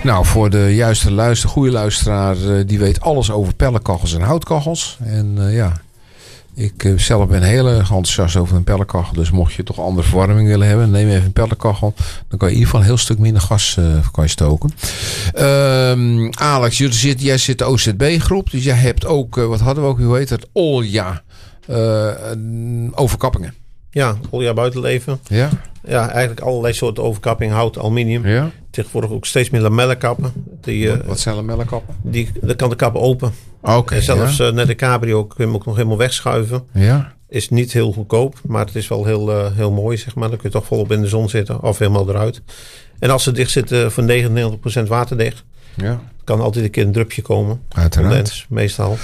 Nou, voor de juiste goede luisteraar, die weet alles over pellenkachels en houtkachels. En ik zelf ben heel erg enthousiast over een pellenkachel. Dus mocht je toch andere verwarming willen hebben, neem even een pellenkachel. Dan kan je in ieder geval een heel stuk minder gas kan je stoken. Alex, jij zit de OZB-groep. Dus jij hebt ook, wat hadden we ook, hoe heet het? Olja. Overkappingen. Ja, olja buitenleven. Ja. Ja, eigenlijk allerlei soorten overkapping, hout, aluminium. Ja. Tegenwoordig ook steeds meer lamellenkappen. Wat zijn lamellenkappen? Dan kan de kap open. Oké. En zelfs net de cabrio kun je hem ook nog helemaal wegschuiven. Ja. Is niet heel goedkoop, maar het is wel heel mooi, zeg maar. Dan kun je toch volop in de zon zitten of helemaal eruit. En als ze dicht zitten voor 99% waterdicht. Ja. Kan altijd een keer een drupje komen. Uiteraard. Condens, meestal.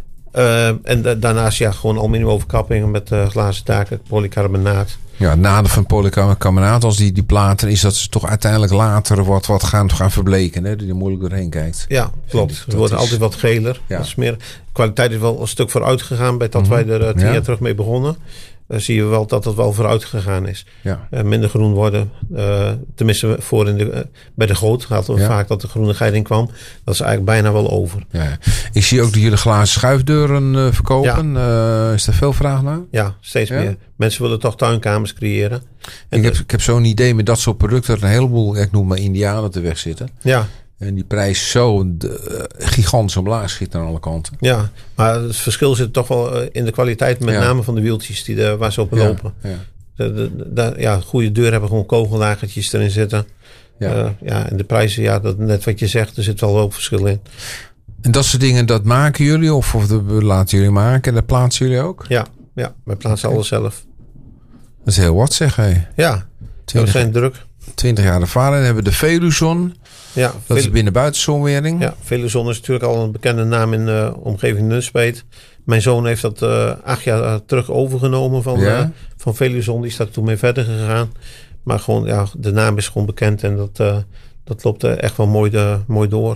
En daarnaast gewoon aluminium overkappingen met glazen daken, polycarbonaat. Ja, het nadeel van polycarbonaat als die platen is dat ze toch uiteindelijk later wat gaan verbleken. Hè? Die er moeilijk doorheen kijkt. Ja, klopt. Ze worden altijd wat geler. Ja. Dat is meer, de kwaliteit is wel een stuk vooruit gegaan bij dat wij er 10 jaar terug mee begonnen. Zie je wel dat het wel vooruit gegaan is. Ja. Minder groen worden. Tenminste, bij de goot gaat het vaak dat de groenigheid in kwam. Dat is eigenlijk bijna wel over. Ja. Ik zie ook dat jullie glazen schuifdeuren verkopen. Ja. Is er veel vraag naar? Ja, steeds meer. Mensen willen toch tuinkamers creëren. En ik heb zo'n idee met dat soort producten. Dat er een heleboel, ik noem maar Indianen, te weg zitten. Ja. En die prijs zo gigantisch omlaag schiet aan alle kanten. Ja, maar het verschil zit toch wel in de kwaliteit. Met name van de wieltjes waar ze op lopen. Ja. Goede deur hebben gewoon kogellagertjes erin zitten. Ja. En de prijzen, dat net wat je zegt, er zit wel ook verschil in. En dat soort dingen, dat maken jullie? Of laten jullie maken? En dat plaatsen jullie ook? Ja, wij plaatsen alles zelf. Dat is heel wat zeg, hé. Ja, dat is geen druk. 20 jaar ervaring. Dan hebben we de Veluzon. Ja, dat is binnen-buitenzonwering. Ja, Veluzon is natuurlijk al een bekende naam in de omgeving Nunspeet. Mijn zoon heeft dat 8 jaar terug overgenomen van Veluzon. Die staat toen mee verder gegaan. Maar gewoon, de naam is gewoon bekend en dat loopt echt wel mooi door.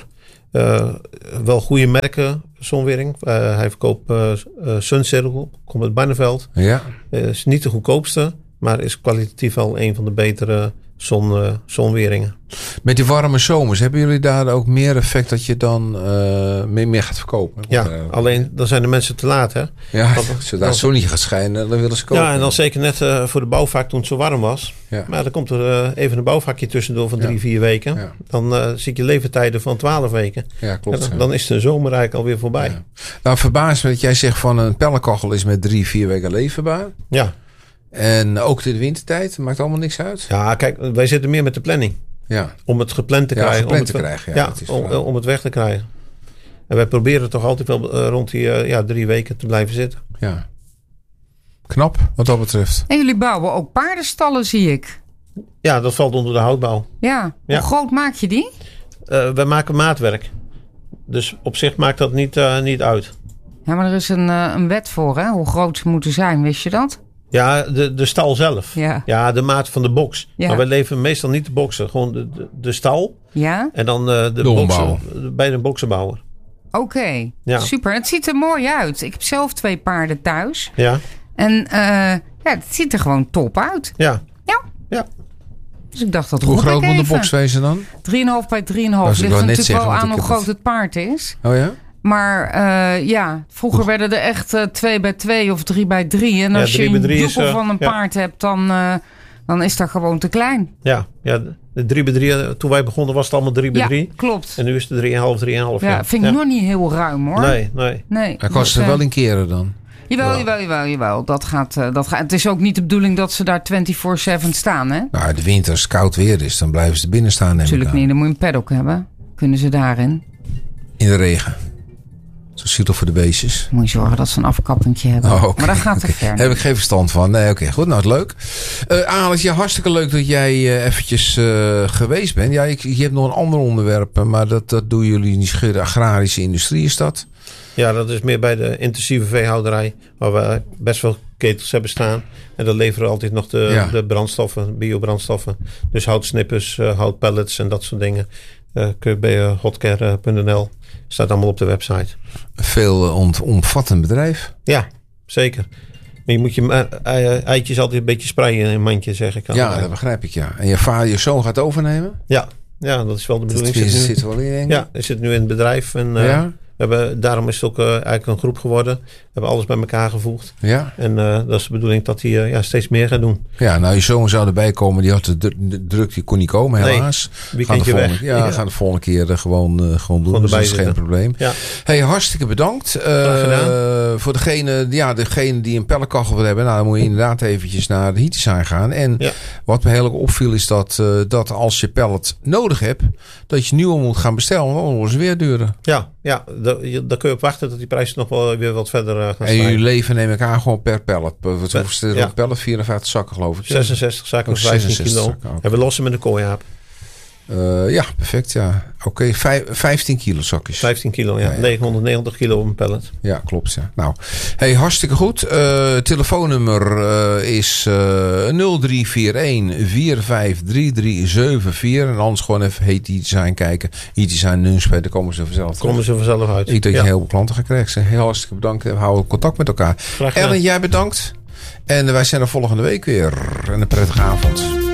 Wel goede merken, zonwering. Hij verkoopt Suncircle, komt uit Barneveld. Ja. Is niet de goedkoopste, maar is kwalitatief wel een van de betere zonweringen. Met die warme zomers, hebben jullie daar ook meer effect dat je dan meer gaat verkopen? Ja, alleen dan zijn de mensen te laat, hè? Ja, zodra het zonnetje gaat schijnen, dan willen ze kopen. Ja, en dan zeker net voor de bouwvak toen het zo warm was. Ja. Maar dan komt er even een bouwvakje tussendoor van 3-4 weken. Ja. Dan zie ik je leeftijden van 12 weken. Ja, klopt. Dan is de zomer eigenlijk alweer voorbij. Ja. Nou, verbaas me dat jij zegt van een pellenkachel is met 3-4 weken leverbaar. Ja. En ook de wintertijd, maakt allemaal niks uit? Ja, kijk, wij zitten meer met de planning. Ja. Om het gepland te krijgen. Om het weg te krijgen. En wij proberen toch altijd wel rond die 3 weken te blijven zitten. Ja. Knap, wat dat betreft. En jullie bouwen ook paardenstallen, zie ik. Ja, dat valt onder de houtbouw. Ja. Hoe groot maak je die? Wij maken maatwerk. Dus op zich maakt dat niet uit. Ja, maar er is een wet voor, hè? Hoe groot ze moeten zijn, wist je dat? Ja, de stal zelf. Ja, de maat van de box. Ja. Maar wij leveren meestal niet de boxen. Gewoon de stal. Ja. En dan de boxen bij de boxenbouwer. Oké. Ja. Super. Het ziet er mooi uit. Ik heb zelf 2 paarden thuis. Ja. En het ziet er gewoon top uit. Ja. Dus ik dacht dat hoe groot moet de box wezen dan? 3,5 bij 3,5. Ligt natuurlijk wel aan hoe groot het paard is. Oh ja? Maar vroeger werden er echt 2 bij 2 of 3 bij 3. En als je een joekel van een paard hebt, dan is dat gewoon te klein. Ja, de 3 bij 3, toen wij begonnen was het allemaal 3 bij 3. Ja, klopt. En nu is het 3,5. Ja, vind ik nog niet heel ruim hoor. Nee. Hij kost er wel in keren dan. Jawel. Dat gaat. Het is ook niet de bedoeling dat ze daar 24/7 staan, hè? Nou, de winter als het koud weer is, dan blijven ze binnen staan. Natuurlijk niet, dan moet je een paddock hebben. Kunnen ze daarin? In de regen. Zo ziet het voor de beestjes. Moet je zorgen dat ze een afkappingje hebben. Oh, okay. Maar dat gaat te ver. Daar heb ik geen verstand van. Nee, oké. Goed, nou, leuk. Alex, hartstikke leuk dat jij eventjes geweest bent. Ja, je hebt nog een ander onderwerp, maar dat doen jullie niet. De agrarische industrie is dat? Ja, dat is meer bij de intensieve veehouderij, waar we best wel ketels hebben staan. En dan leveren we altijd nog de brandstoffen, biobrandstoffen. Dus houtsnippers, houtpellets en dat soort dingen. Kun je bij hotcare.nl. Staat allemaal op de website. Veel omvattend bedrijf. Ja, zeker. Maar je moet je eitjes altijd een beetje spreiden in een mandje, zeg ik. Ja, dat begrijp ik, ja. En je zoon gaat overnemen? Ja, Ja, dat is wel de bedoeling. Zit er wel in, denk ik. Ja, hij zit nu in het bedrijf. En daarom is het ook eigenlijk een groep geworden. We hebben alles bij elkaar gevoegd. Ja. En dat is de bedoeling dat hij steeds meer gaat doen. Ja, nou je zoon zou erbij komen. Die had de druk, die kon niet komen helaas. Weekendje weg. Gaan de volgende keer gewoon doen. Dus dat is geen probleem. Ja. Hey, hartstikke bedankt. Voor degene die een pellenkachel wil hebben. Nou, dan moet je inderdaad eventjes naar de Heat Design gaan. En wat me heel erg opviel is dat als je pellet nodig hebt, dat je nieuwe moet gaan bestellen. Want dan worden ze weer duurder. Ja, daar kun je op wachten dat die prijzen nog wel weer wat verder gaan stijgen. En jullie leven neem ik aan gewoon per pellet. Wat hoeveel een pellet? 54 zakken geloof ik. 66 zakken, 15 kilo. Zakken, okay. En we lossen met een kooiaap. Ja, perfect. Ja. Oké, 15 kilo zakjes. 15 kilo, ja. 990 kilo op een pallet. Ja, klopt. Ja. Nou, hey, hartstikke goed. Telefoonnummer is 0341 453374. En anders gewoon even Heat Design kijken. Heat Design Nunspeet, daar komen ze vanzelf uit. Ik denk dat je heel veel klanten gaat krijgen. Heel hartstikke bedankt. We houden contact met elkaar. Ellen, jij bedankt. En wij zijn er volgende week weer. En een prettige avond.